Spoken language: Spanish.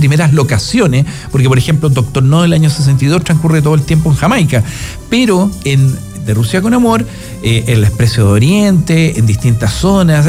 primeras locaciones, porque por ejemplo Doctor No del año 62 transcurre todo el tiempo en Jamaica, pero de Rusia con Amor, el Expreso de Oriente, en distintas zonas,